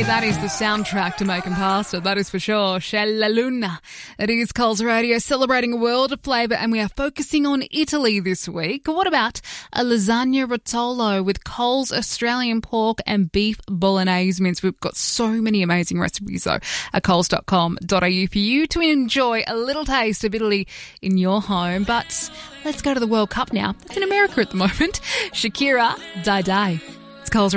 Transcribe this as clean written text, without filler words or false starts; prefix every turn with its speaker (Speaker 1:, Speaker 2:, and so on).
Speaker 1: that is the soundtrack to making pasta, that is for sure. C'è la luna. It is Coles Radio, celebrating a world of flavour, and we are focusing on Italy this week. What about a lasagna rotolo with Coles Australian pork and beef bolognese mince? We've got so many amazing recipes, though, at coles.com.au for you to enjoy a little taste of Italy in your home. But let's go to the World Cup now. It's in America at the moment. Shakira, Die Die.